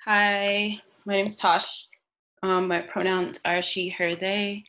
Hi, my name is Tosh. My pronouns are she, her, they.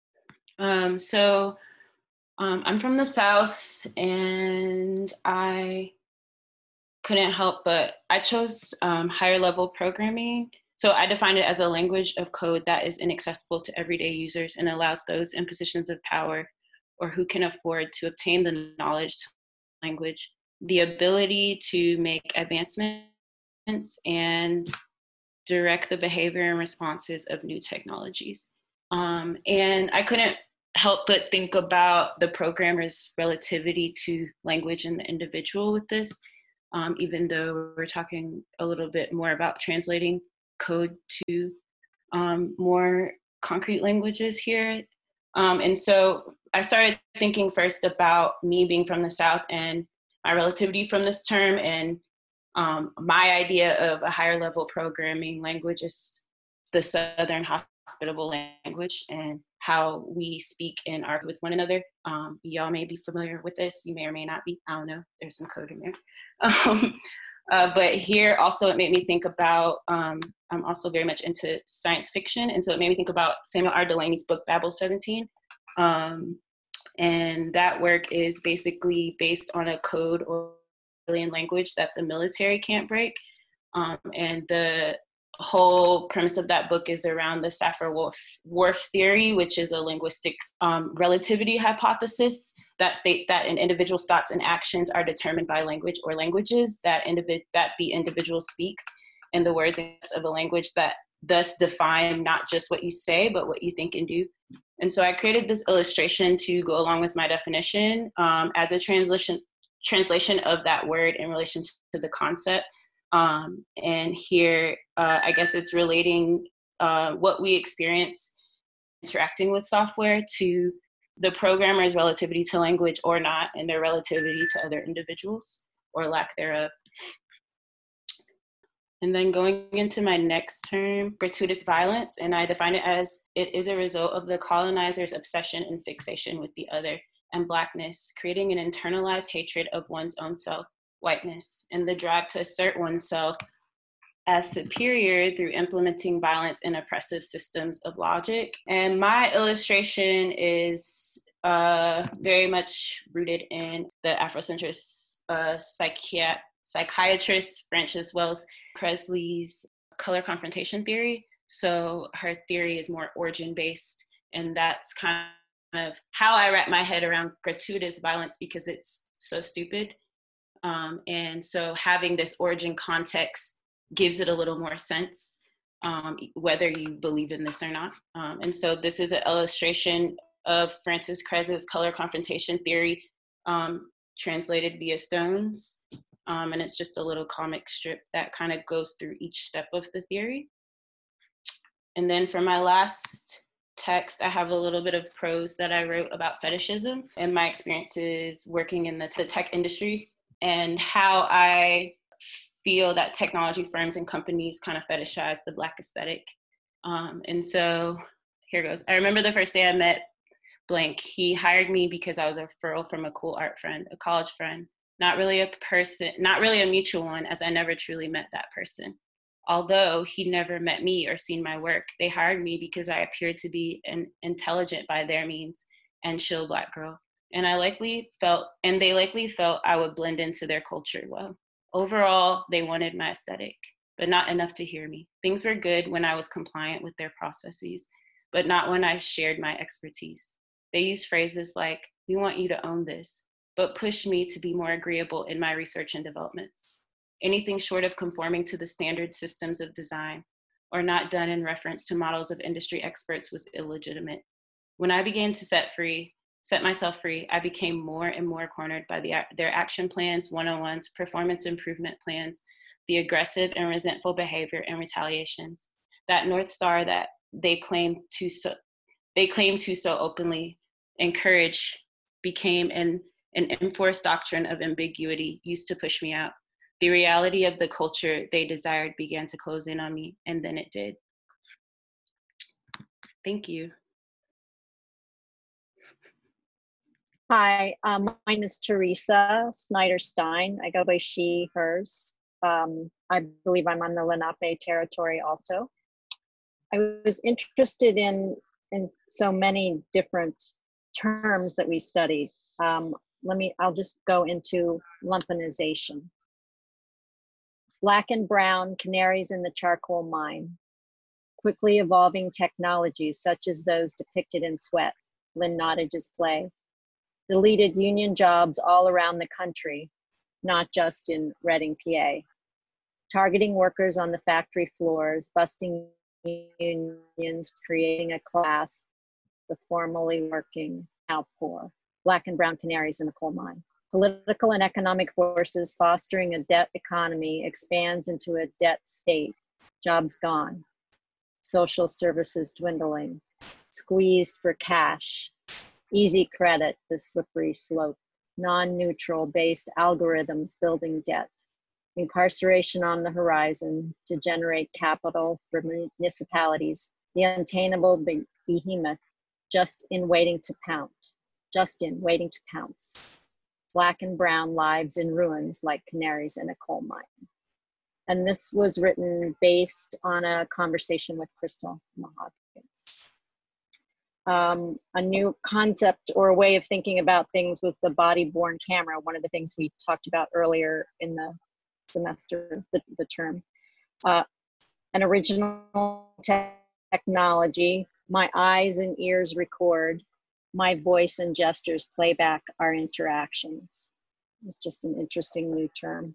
I'm from the South, and I couldn't help but I chose higher level programming. So I define it as a language of code that is inaccessible to everyday users and allows those in positions of power or who can afford to obtain the knowledge to language, the ability to make advancements and direct the behavior and responses of new technologies. And I couldn't help but think about the programmer's relativity to language and the individual with this, even though we're talking a little bit more about translating code to more concrete languages here. And so I started thinking first about me being from the South and my relativity from this term, and my idea of a higher level programming language is the Southern hospitable language and how we speak and argue with one another. Y'all may be familiar with this. You may or may not be. I don't know. There's some code in there. Um, but here also it made me think about, I'm also very much into science fiction. And so it made me think about Samuel R. Delaney's book, Babel 17. And that work is basically based on a code or alien language that the military can't break. And the whole premise of that book is around the Sapir-Whorf theory, which is a linguistic relativity hypothesis that states that an individual's thoughts and actions are determined by language or languages that the individual speaks, and the words of a language that thus define not just what you say, but what you think and do. And so I created this illustration to go along with my definition as a translation of that word in relation to the concept. And here, I guess it's relating what we experience interacting with software to the programmer's relativity to language or not, and their relativity to other individuals or lack thereof. And then going into my next term, gratuitous violence, and I define it as it is a result of the colonizer's obsession and fixation with the other and Blackness, creating an internalized hatred of one's own self, whiteness, and the drive to assert oneself as superior through implementing violence in oppressive systems of logic. And my illustration is very much rooted in the Afrocentrist psychiatrist Frances Wells Presley's color confrontation theory. So her theory is more origin-based, and that's kind of how I wrap my head around gratuitous violence because it's so stupid. And so having this origin context gives it a little more sense, whether you believe in this or not. And so this is an illustration of Frances Krez's color confrontation theory, translated via Stones. And it's just a little comic strip that kind of goes through each step of the theory. And then for my last text, I have a little bit of prose that I wrote about fetishism and my experiences working in the tech industry and how I feel that technology firms and companies kind of fetishize the Black aesthetic. And so here goes. I remember the first day I met blank. He hired me because I was a referral from a cool art friend, a college friend, not really a person, not really a mutual one, as I never truly met that person. Although he never met me or seen my work, they hired me because I appeared to be an intelligent by their means and chill Black girl. And they likely felt I would blend into their culture well. Overall, they wanted my aesthetic, but not enough to hear me. Things were good when I was compliant with their processes, but not when I shared my expertise. They used phrases like, "We want you to own this," but pushed me to be more agreeable in my research and developments. Anything short of conforming to the standard systems of design or not done in reference to models of industry experts was illegitimate. When I began to set myself free, I became more and more cornered by their action plans, one-on-ones, performance improvement plans, the aggressive and resentful behavior and retaliations. That North Star that they claim to so openly encourage became an enforced doctrine of ambiguity used to push me out. The reality of the culture they desired began to close in on me, and then it did. Thank you. Hi, my name is Teresa Snyder Stein. I go by she, hers. I believe I'm on the Lenape territory also. I was interested in so many different terms that we studied. I'll just go into lumpenization. Black and brown canaries in the charcoal mine. Quickly evolving technologies such as those depicted in Sweat, Lynn Nottage's play. Deleted union jobs all around the country, not just in Reading, PA. Targeting workers on the factory floors, busting unions, creating a class, the formerly working, now poor. Black and brown canaries in the coal mine. Political and economic forces fostering a debt economy expands into a debt state. Jobs gone. Social services dwindling. Squeezed for cash. Easy credit, the slippery slope. Non-neutral based algorithms building debt. Incarceration on the horizon to generate capital for municipalities. The untameable behemoth just in waiting to pounce. Black and brown lives in ruins like canaries in a coal mine. And this was written based on a conversation with Crystal Mahogans. A new concept or a way of thinking about things was the body-borne camera, one of the things we talked about earlier in the semester, the term. An original technology, my eyes and ears record, my voice and gestures play back our interactions. It's just an interesting new term.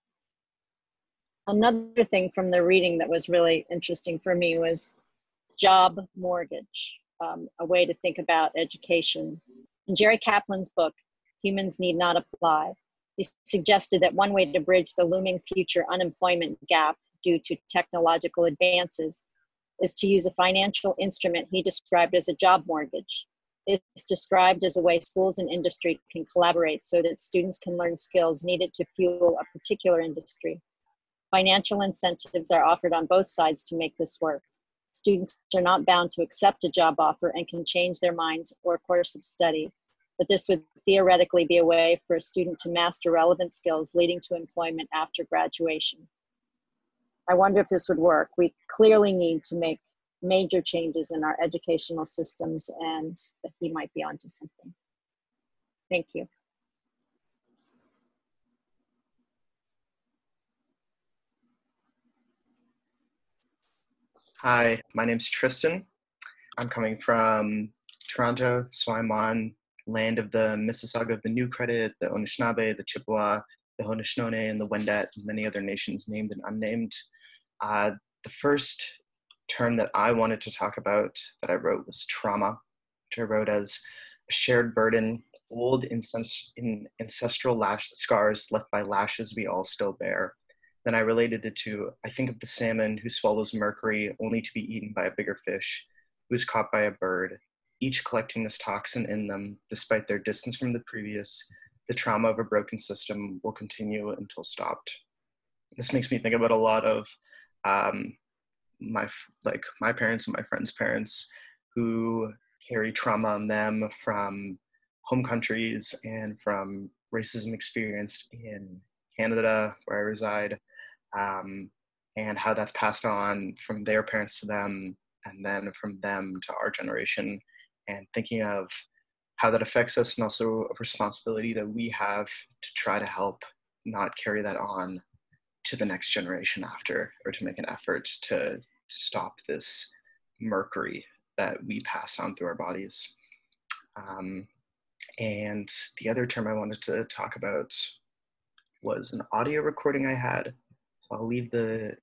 Another thing from the reading that was really interesting for me was job mortgage, a way to think about education. In Jerry Kaplan's book, Humans Need Not Apply, he suggested that one way to bridge the looming future unemployment gap due to technological advances is to use a financial instrument he described as a job mortgage. It's described as a way schools and industry can collaborate so that students can learn skills needed to fuel a particular industry. Financial incentives are offered on both sides to make this work. Students are not bound to accept a job offer and can change their minds or course of study, but this would theoretically be a way for a student to master relevant skills leading to employment after graduation. I wonder if this would work. We clearly need to make major changes in our educational systems, and that he might be onto something. Thank you. Hi, my name's Tristan. I'm coming from Toronto, so I'm on land of the Mississauga of the New Credit, the Anishinaabe, the Chippewa, the Haudenosaunee, and the Wendat, and many other nations named and unnamed. The first term that I wanted to talk about that I wrote was trauma, which I wrote as a shared burden, old ancestral scars left by lashes we all still bear. Then I related it to, I think of the salmon who swallows mercury only to be eaten by a bigger fish, who's caught by a bird, each collecting this toxin in them, despite their distance from the previous. The trauma of a broken system will continue until stopped. This makes me think about a lot of my parents and my friends' parents who carry trauma on them from home countries and from racism experienced in Canada, where I reside, and how that's passed on from their parents to them, and then from them to our generation, and thinking of how that affects us, and also a responsibility that we have to try to help not carry that on to the next generation after, or to make an effort to stop this mercury that we pass on through our bodies. And the other term I wanted to talk about was an audio recording I had. I'll leave the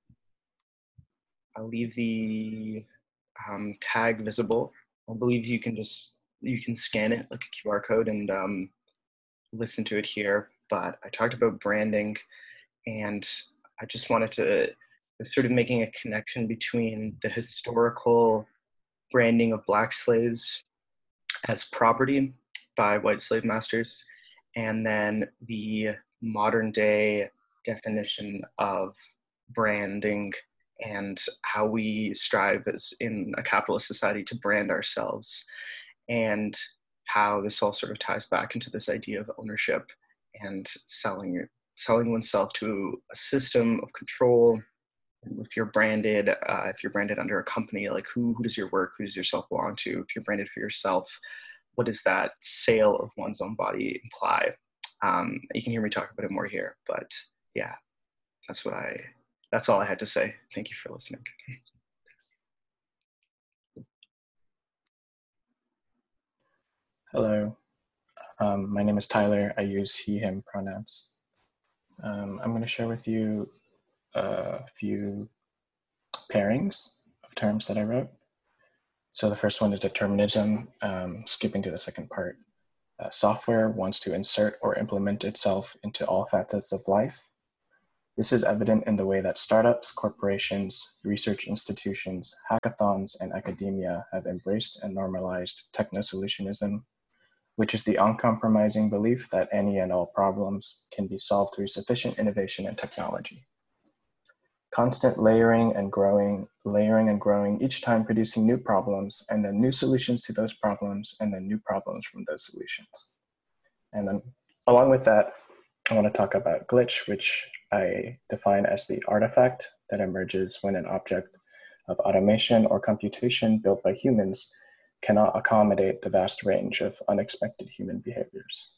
tag visible. I believe you can scan it like a QR code and listen to it here. But I talked about branding, and I just wanted to sort of making a connection between the historical branding of Black slaves as property by white slave masters, and then the modern day definition of branding and how we strive as in a capitalist society to brand ourselves, and how this all sort of ties back into this idea of ownership and selling selling oneself to a system of control. If you're branded under a company, like who does your work, who does yourself belong to? If you're branded for yourself, what does that sale of one's own body imply? You can hear me talk about it more here, but yeah, that's all I had to say. Thank you for listening. Hello, my name is Tyler. I use he, him pronouns. I'm going to share with you a few pairings of terms that I wrote. So the first one is determinism, skipping to the second part. Software wants to insert or implement itself into all facets of life. This is evident in the way that startups, corporations, research institutions, hackathons, and academia have embraced and normalized techno-solutionism, which is the uncompromising belief that any and all problems can be solved through sufficient innovation and technology. Constant layering and growing, each time producing new problems, and then new solutions to those problems, and then new problems from those solutions. And then along with that, I want to talk about glitch, which I define as the artifact that emerges when an object of automation or computation built by humans cannot accommodate the vast range of unexpected human behaviors.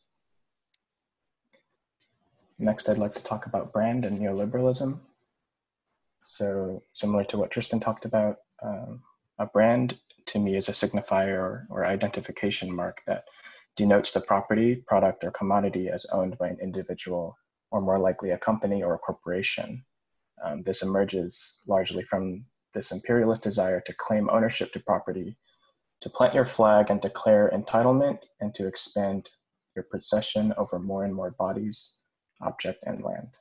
Next, I'd like to talk about brand and neoliberalism. So similar to what Tristan talked about, a brand to me is a signifier or identification mark that denotes the property, product, or commodity as owned by an individual, or more likely a company or a corporation. This emerges largely from this imperialist desire to claim ownership to property, to plant your flag and declare entitlement, and to expand your possession over more and more bodies, object, and land.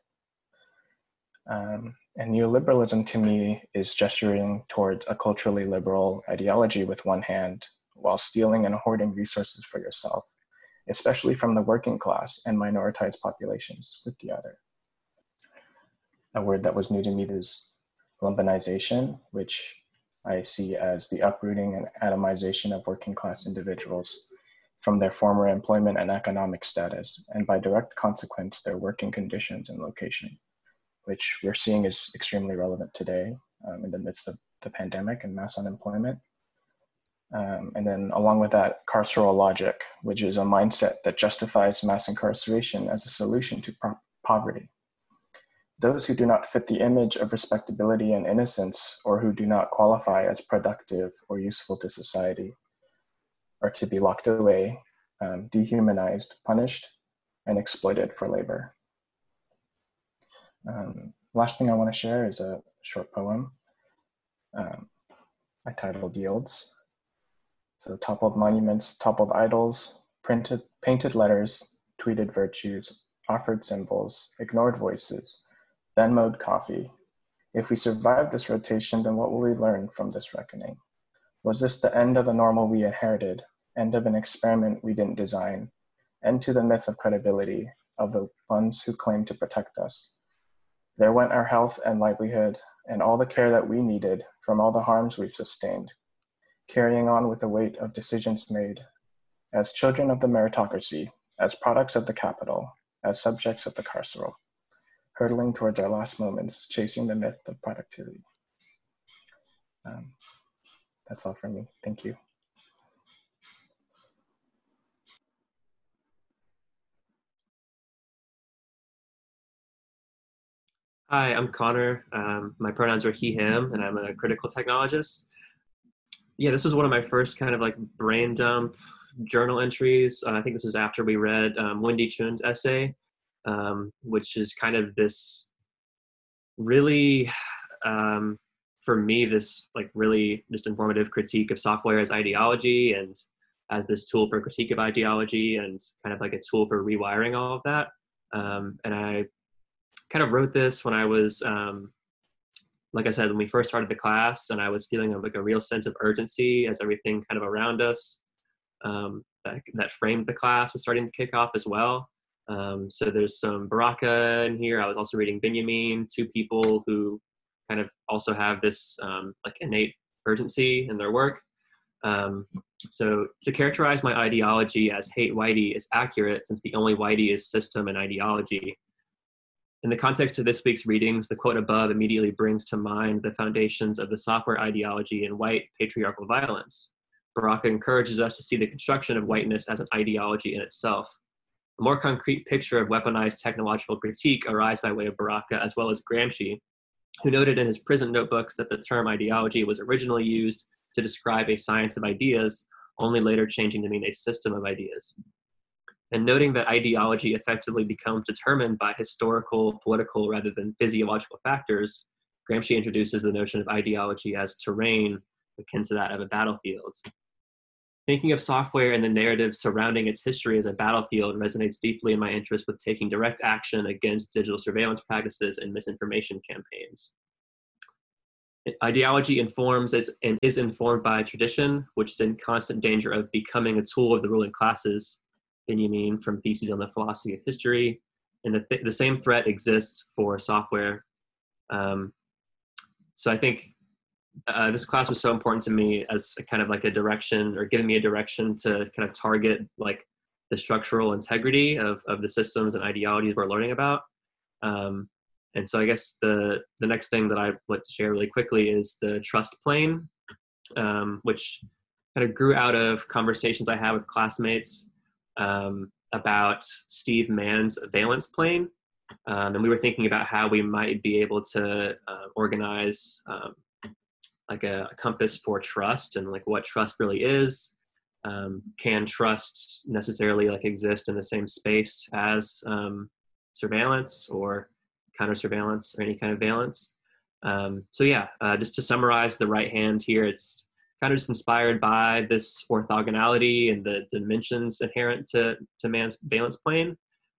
And neoliberalism to me is gesturing towards a culturally liberal ideology with one hand, while stealing and hoarding resources for yourself, especially from the working class and minoritized populations with the other. A word that was new to me is lumpenization, which I see as the uprooting and atomization of working class individuals from their former employment and economic status, and by direct consequence, their working conditions and location, which we're seeing is extremely relevant today in the midst of the pandemic and mass unemployment. And then along with that, carceral logic, which is a mindset that justifies mass incarceration as a solution to poverty. Those who do not fit the image of respectability and innocence, or who do not qualify as productive or useful to society, are to be locked away, dehumanized, punished, and exploited for labor. Last thing I want to share is a short poem I titled Yields. So toppled monuments, toppled idols, painted letters, tweeted virtues, offered symbols, ignored voices, Venmoed coffee. If we survive this rotation, then what will we learn from this reckoning? Was this the end of a normal we inherited, end of an experiment we didn't design, end to the myth of credibility of the ones who claim to protect us? There went our health and livelihood and all the care that we needed from all the harms we've sustained, carrying on with the weight of decisions made as children of the meritocracy, as products of the capital, as subjects of the carceral, hurtling towards our last moments, chasing the myth of productivity. That's all from me. Thank you. Hi, I'm Connor. My pronouns are he, him, and I'm a critical technologist. Yeah, this was one of my first kind of like brain dump journal entries. I think this was after we read Wendy Chun's essay, which is kind of this really, for me, this like really just informative critique of software as ideology and as this tool for critique of ideology and kind of like a tool for rewiring all of that. And I kind of wrote this when I was, like I said, when we first started the class, and I was feeling like a real sense of urgency as everything kind of around us that framed the class was starting to kick off as well. So there's some Baraka in here. I was also reading Benjamin, two people who kind of also have this like innate urgency in their work. So to characterize my ideology as hate whitey is accurate, since the only whitey is system and ideology. In the context of this week's readings, the quote above immediately brings to mind the foundations of the software ideology in white patriarchal violence. Baraka encourages us to see the construction of whiteness as an ideology in itself. A more concrete picture of weaponized technological critique arises by way of Baraka as well as Gramsci, who noted in his prison notebooks that the term ideology was originally used to describe a science of ideas, only later changing to mean a system of ideas. And noting that ideology effectively becomes determined by historical, political, rather than physiological factors, Gramsci introduces the notion of ideology as terrain akin to that of a battlefield. Thinking of software and the narrative surrounding its history as a battlefield resonates deeply in my interest with taking direct action against digital surveillance practices and misinformation campaigns. Ideology informs and is informed by tradition, which is in constant danger of becoming a tool of the ruling classes, Benjamin from Theses on the Philosophy of History, and the same threat exists for software. So I think this class was so important to me as a kind of like a direction, or giving me a direction to kind of target like the structural integrity of the systems and ideologies we're learning about. And so I guess the next thing that I'd like to share really quickly is the trust plane, which kind of grew out of conversations I had with classmates about Steve Mann's valence plane. And we were thinking about how we might be able to organize like a compass for trust, and like what trust really is. Can trust necessarily like exist in the same space as surveillance or counter surveillance or any kind of valence? So yeah, just to summarize the right hand here, it's kind of just inspired by this orthogonality and the dimensions inherent to Mann's valence plane.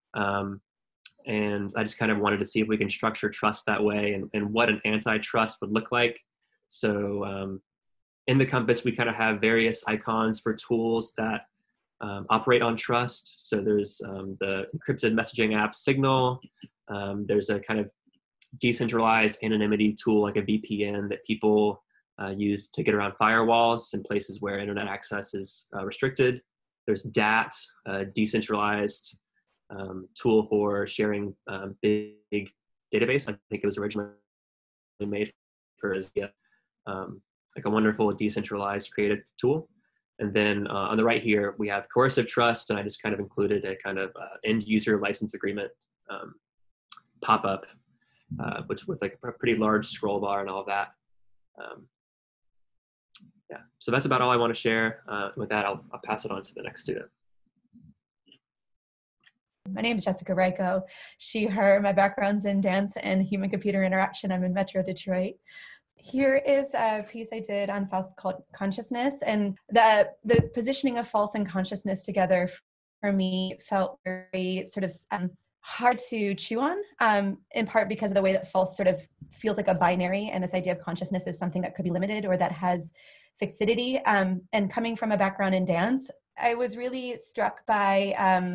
And I just kind of wanted to see if we can structure trust that way, and what an antitrust would look like. So in the compass, we kind of have various icons for tools that operate on trust. So there's the encrypted messaging app Signal. There's a kind of decentralized anonymity tool like a VPN that people use to get around firewalls in places where internet access is restricted. There's DAT, a decentralized tool for sharing big database. I think it was originally made for like a wonderful decentralized creative tool. And then on the right here, we have coercive trust, and I just kind of included a kind of end user license agreement pop-up, which with like a pretty large scroll bar and all of that. Yeah, so that's about all I want to share. With that, I'll pass it on to the next student. My name is Jessica Reiko. She, her, my background's in dance and human-computer interaction. I'm in Metro Detroit. Here is a piece I did on false consciousness, and the positioning of false and consciousness together for me felt very sort of hard to chew on, in part because of the way that false sort of feels like a binary, and this idea of consciousness is something that could be limited or that has fixity. And coming from a background in dance, I was really struck by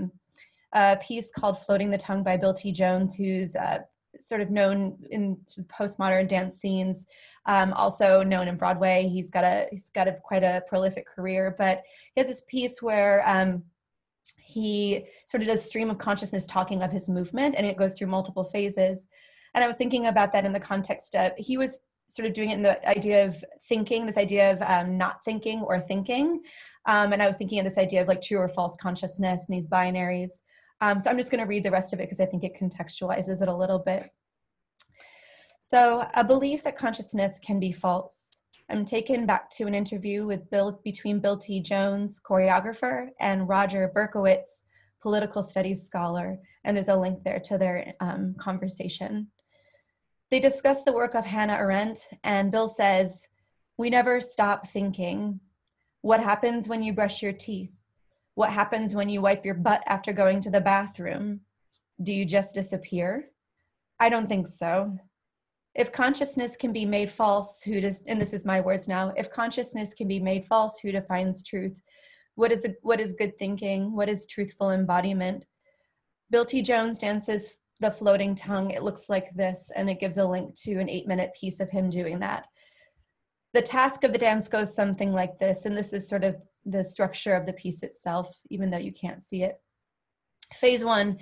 a piece called Floating the Tongue by Bill T. Jones, who's sort of known in postmodern dance scenes, also known in Broadway. He's got quite a prolific career, but he has this piece where he sort of does stream of consciousness talking of his movement, and it goes through multiple phases. And I was thinking about that in the context of, he was sort of doing it in the idea of thinking, this idea of not thinking or thinking. And I was thinking of this idea of like true or false consciousness and these binaries. So I'm just going to read the rest of it because I think it contextualizes it a little bit. So, a belief that consciousness can be false. I'm taken back to an interview between Bill T. Jones, choreographer, and Roger Berkowitz, political studies scholar, and there's a link there to their conversation. They discuss the work of Hannah Arendt, and Bill says, "We never stop thinking. What happens when you brush your teeth? What happens when you wipe your butt after going to the bathroom? Do you just disappear? I don't think so. If consciousness can be made false, and this is my words now, if consciousness can be made false, who defines truth? What is good thinking? What is truthful embodiment?" Bill T. Jones dances the floating tongue. It looks like this, and it gives a link to an 8-minute piece of him doing that. The task of the dance goes something like this, and this is sort of the structure of the piece itself, even though you can't see it. Phase 1,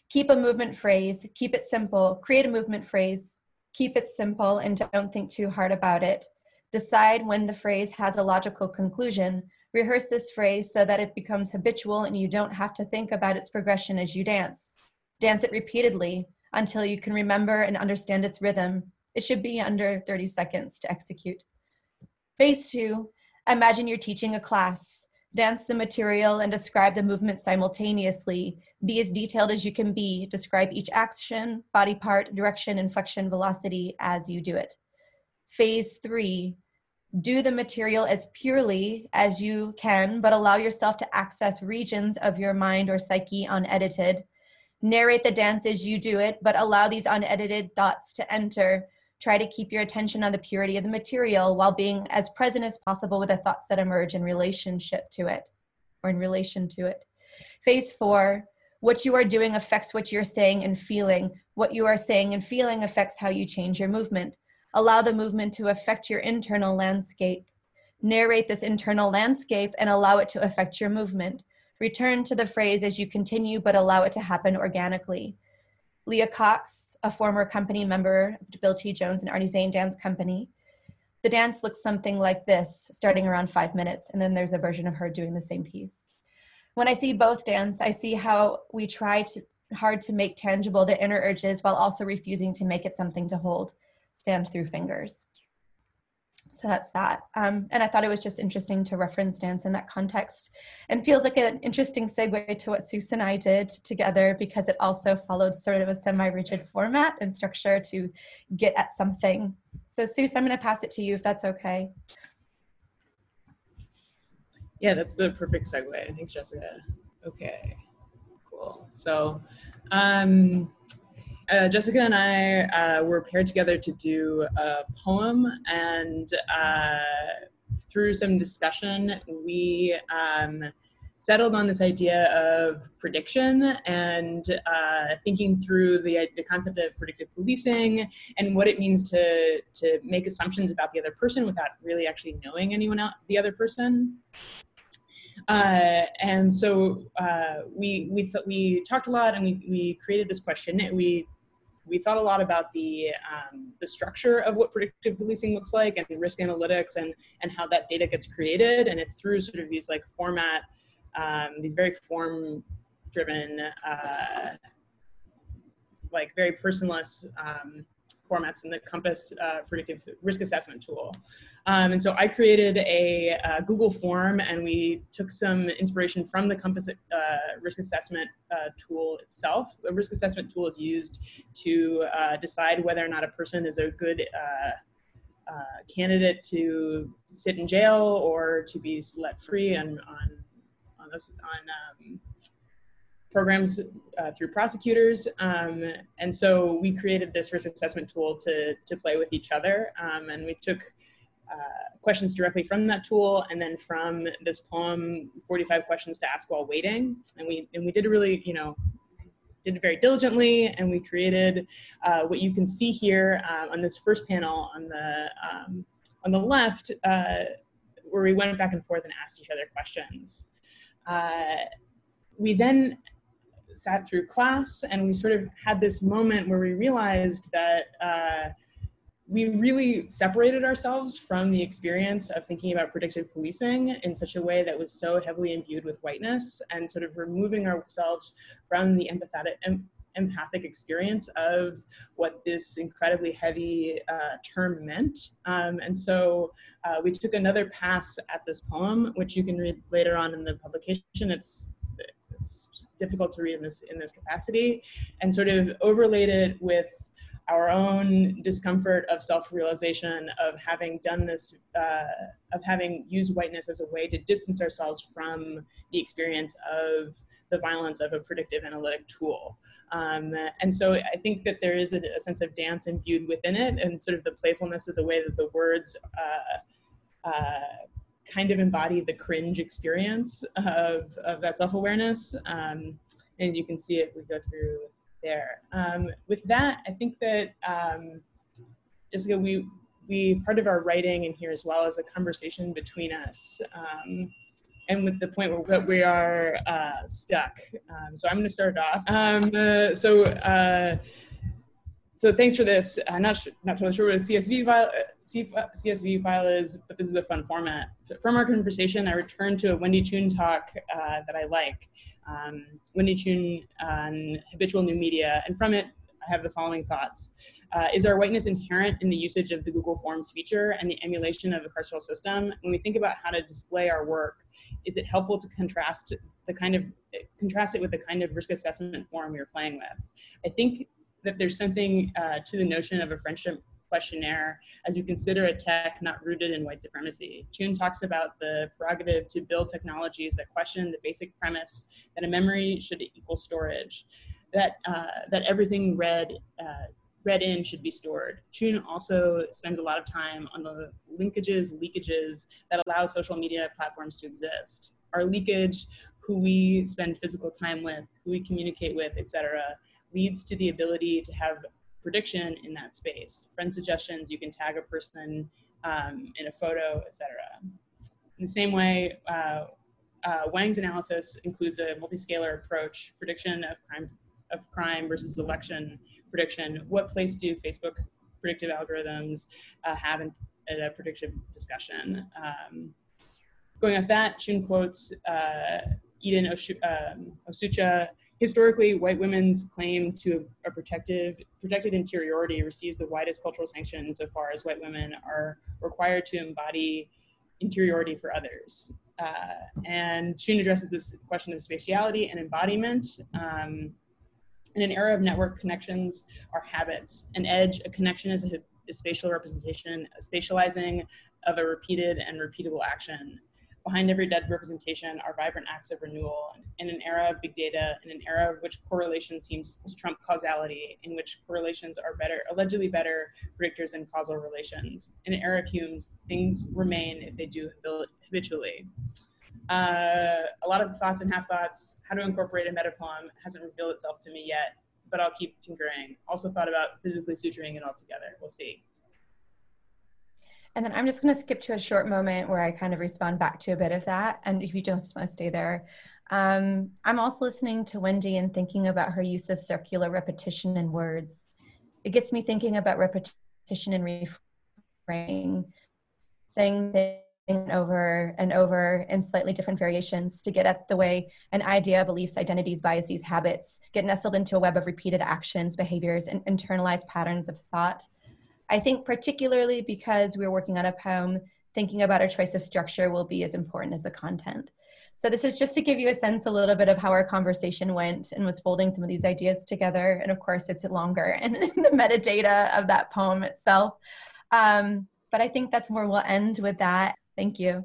Keep a movement phrase, keep it simple, create a movement phrase, keep it simple and don't think too hard about it. Decide when the phrase has a logical conclusion. Rehearse this phrase so that it becomes habitual and you don't have to think about its progression as you dance. Dance it repeatedly until you can remember and understand its rhythm. It should be under 30 seconds to execute. Phase 2, imagine you're teaching a class. Dance the material and describe the movement simultaneously. Be as detailed as you can be. Describe each action, body part, direction, inflection, velocity as you do it. Phase 3, do the material as purely as you can, but allow yourself to access regions of your mind or psyche unedited. Narrate the dance as you do it, but allow these unedited thoughts to enter. Try to keep your attention on the purity of the material while being as present as possible with the thoughts that emerge in relationship to it or in relation to it. Phase 4, what you are doing affects what you're saying and feeling. What you are saying and feeling affects how you change your movement. Allow the movement to affect your internal landscape. Narrate this internal landscape and allow it to affect your movement. Return to the phrase as you continue, but allow it to happen organically. Leah Cox, a former company member of Bill T. Jones and Artie Zane Dance Company. The dance looks something like this, starting around 5 minutes, and then there's a version of her doing the same piece. When I see both dance, I see how we try hard to make tangible the inner urges while also refusing to make it something to hold, sand through fingers. So that's that. And I thought it was just interesting to reference dance in that context, and feels like an interesting segue to what Seuss and I did together, because it also followed sort of a semi-rigid format and structure to get at something. So Seuss, I'm going to pass it to you if that's okay. Yeah, that's the perfect segue. Thanks, Jessica. Okay, cool. So Jessica and I were paired together to do a poem, and through some discussion, we settled on this idea of prediction and thinking through the concept of predictive policing and what it means to make assumptions about the other person without really actually knowing anyone else, the other person. And so we talked a lot, and we created this question. We thought a lot about the structure of what predictive policing looks like and risk analytics and how that data gets created. And it's through sort of these like format, these very form-driven, like very personless formats in the Compass predictive risk assessment tool. And so I created a Google form, and we took some inspiration from the Compass risk assessment tool itself. A risk assessment tool is used to decide whether or not a person is a good candidate to sit in jail or to be let free on programs through prosecutors. And so we created this risk assessment tool to play with each other. And we took questions directly from that tool, and then from this poem, 45 questions to ask while waiting. And we did it really, did it very diligently, and we created what you can see here on this first panel on the left, where we went back and forth and asked each other questions. We then sat through class, and we sort of had this moment where we realized that we really separated ourselves from the experience of thinking about predictive policing in such a way that was so heavily imbued with whiteness, and sort of removing ourselves from the empathic experience of what this incredibly heavy term meant. And so we took another pass at this poem, which you can read later on in the publication. It's difficult to read in this capacity, and sort of overlaid it with our own discomfort of self-realization of having done this, of having used whiteness as a way to distance ourselves from the experience of the violence of a predictive analytic tool. And so I think that there is a sense of dance imbued within it, and sort of the playfulness of the way that the words kind of embody the cringe experience of that self-awareness. And you can see it, we go through there. With that, I think that, Jessica, we part of our writing in here as well as a conversation between us. and with the point where we are stuck. So I'm going to start off. So thanks for this. Not totally sure what a CSV file is, but this is a fun format. From our conversation, I returned to a Wendy Chun talk that I like. Wendy Chun on habitual new media, and from it, I have the following thoughts. Is our whiteness inherent in the usage of the Google Forms feature and the emulation of the carceral system? When we think about how to display our work, is it helpful to contrast it with the kind of risk assessment form you're playing with? I think that there's something to the notion of a friendship questionnaire as we consider a tech not rooted in white supremacy. Chun talks about the prerogative to build technologies that question the basic premise that a memory should equal storage, that everything read in should be stored. Chun also spends a lot of time on the leakages that allow social media platforms to exist. Our leakage, who we spend physical time with, who we communicate with, etc., leads to the ability to have prediction in that space. Friend suggestions, you can tag a person in a photo, etc. In the same way, Wang's analysis includes a multiscalar approach, prediction of crime versus election prediction. What place do Facebook predictive algorithms have in a predictive discussion? Going off that, Chun quotes Eden Osucha. Historically, white women's claim to a protected interiority receives the widest cultural sanction insofar as white women are required to embody interiority for others. And Chun addresses this question of spatiality and embodiment. In an era of network connections are habits. An edge, a connection is a spatial representation, a spatializing of a repeated and repeatable action. Behind every dead representation are vibrant acts of renewal. In an era of big data, in an era of which correlation seems to trump causality, in which correlations are allegedly better predictors than causal relations. In an era of Humes, things remain if they do habitually. A lot of thoughts and half thoughts. How to incorporate a meta poem hasn't revealed itself to me yet, but I'll keep tinkering. Also thought about physically suturing it all together. We'll see. And then I'm just going to skip to a short moment where I kind of respond back to a bit of that. And if you don't want to stay there, I'm also listening to Wendy and thinking about her use of circular repetition in words. It gets me thinking about repetition and reframing, saying things over and over in slightly different variations to get at the way an idea, beliefs, identities, biases, habits get nestled into a web of repeated actions, behaviors, and internalized patterns of thought. I think particularly because we're working on a poem, thinking about our choice of structure will be as important as the content. So this is just to give you a sense a little bit of how our conversation went and was folding some of these ideas together. And of course, it's longer and the metadata of that poem itself. But I think that's where we'll end with that. Thank you.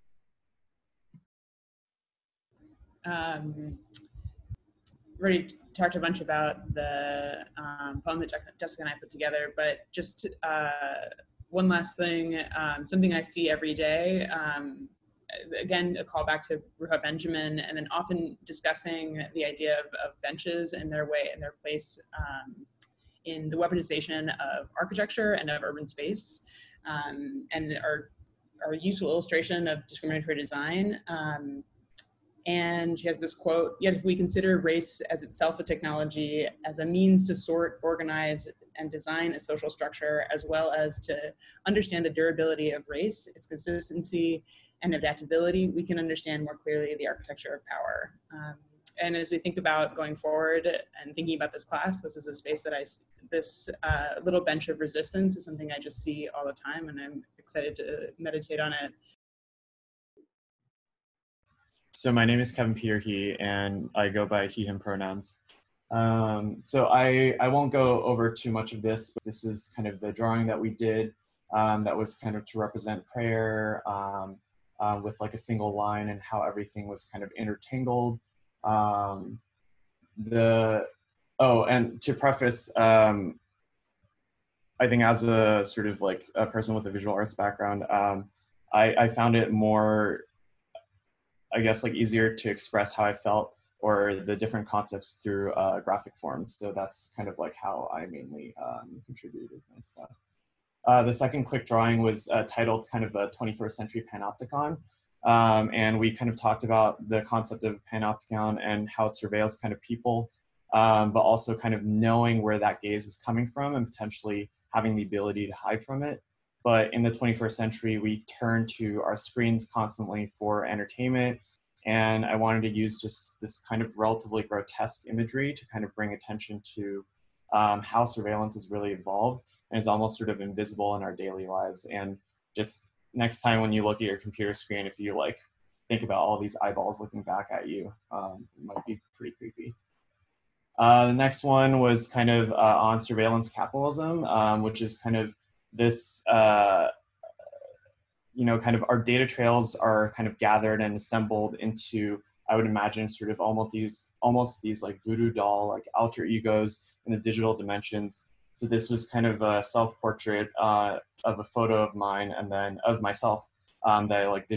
Already talked a bunch about the poem that Jessica and I put together, but just one last thing, something I see every day. Again, a call back to Ruha Benjamin, and then often discussing the idea of benches and their place in the weaponization of architecture and of urban space, and our useful illustration of discriminatory design. And she has this quote, "Yet if we consider race as itself a technology, as a means to sort, organize, and design a social structure, as well as to understand the durability of race, its consistency and adaptability, we can understand more clearly the architecture of power." And as we think about going forward and thinking about this class, this is a space that this little bench of resistance is something I just see all the time, and I'm excited to meditate on it. So my name is Kevin Peter He, and I go by he, him pronouns. So I won't go over too much of this, but this was kind of the drawing that we did that was kind of to represent prayer with like a single line and how everything was kind of intertangled. And to preface, I think as a sort of like a person with a visual arts background, I found it more, I guess, like easier to express how I felt or the different concepts through graphic forms. So that's kind of like how I mainly contributed and stuff. The second quick drawing was titled kind of a 21st Century Panopticon. And we kind of talked about the concept of panopticon and how it surveils kind of people, but also kind of knowing where that gaze is coming from and potentially having the ability to hide from it. But in the 21st century, we turn to our screens constantly for entertainment. And I wanted to use just this kind of relatively grotesque imagery to kind of bring attention to how surveillance has really evolved and is almost sort of invisible in our daily lives. And just next time when you look at your computer screen, if you like think about all these eyeballs looking back at you, it might be pretty creepy. The next one was kind of on surveillance capitalism, which is kind of this, you know, kind of our data trails are kind of gathered and assembled into, I would imagine, sort of almost these like voodoo doll, like alter egos in the digital dimensions. So this was kind of a self-portrait of a photo of mine and then of myself that I like